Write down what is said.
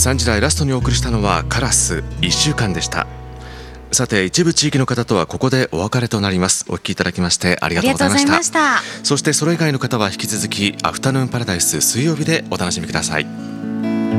3時台ラストにお送りしたのはカラス1週間でした。さて、一部地域の方とはここでお別れとなります。お聞きいただきましてありがとうございました。そしてそれ以外の方は引き続きアフタヌーンパラダイス水曜日でお楽しみください。